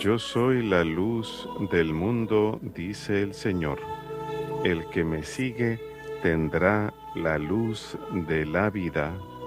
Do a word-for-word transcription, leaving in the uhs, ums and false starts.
Yo soy la luz del mundo, dice el Señor. El que me sigue tendrá la luz de la vida.